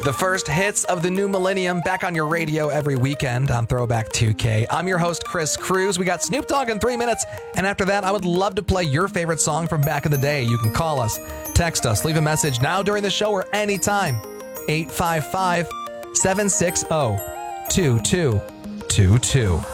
The first hits of the new millennium back on your radio every weekend on Throwback 2K. I'm your host, Chris Cruz. We got Snoop Dogg in 3 minutes. And after that, I would love to play your favorite song from back in the day. You can call us, text us, leave a message now during the show or anytime. 855-760-2222.